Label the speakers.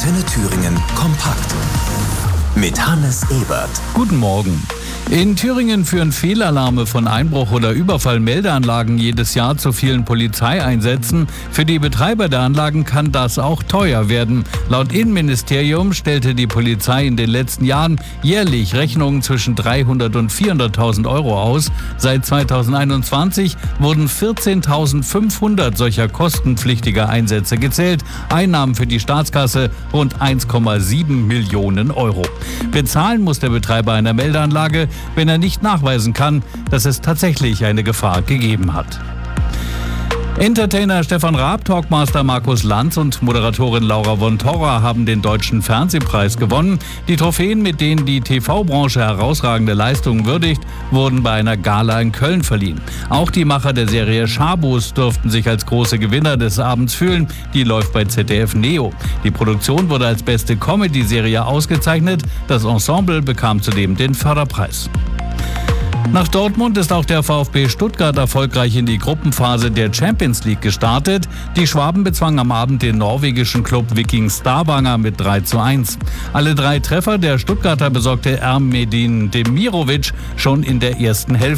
Speaker 1: Antenne Thüringen kompakt. Mit Hannes Ebert.
Speaker 2: Guten Morgen. In Thüringen führen Fehlalarme von Einbruch- oder Überfallmeldeanlagen jedes Jahr zu vielen Polizeieinsätzen. Für die Betreiber der Anlagen kann das auch teuer werden. Laut Innenministerium stellte die Polizei in den letzten Jahren jährlich Rechnungen zwischen 300 und 400.000 Euro aus. Seit 2021 wurden 14.500 solcher kostenpflichtiger Einsätze gezählt. Einnahmen für die Staatskasse rund 1,7 Millionen Euro. Bezahlen muss der Betreiber einer Meldeanlage, wenn er nicht nachweisen kann, dass es tatsächlich eine Gefahr gegeben hat. Entertainer Stefan Raab, Talkmaster Markus Lanz und Moderatorin Laura von Torra haben den Deutschen Fernsehpreis gewonnen. Die Trophäen, mit denen die TV-Branche herausragende Leistungen würdigt, wurden bei einer Gala in Köln verliehen. Auch die Macher der Serie Schabus durften sich als große Gewinner des Abends fühlen. Die läuft bei ZDF Neo. Die Produktion wurde als beste Comedy-Serie ausgezeichnet. Das Ensemble bekam zudem den Förderpreis. Nach Dortmund ist auch der VfB Stuttgart erfolgreich in die Gruppenphase der Champions League gestartet. Die Schwaben bezwangen am Abend den norwegischen Club Viking Stavanger mit 3:1. Alle 3 Treffer der Stuttgarter besorgte Ermedin Demirovic schon in der ersten Hälfte.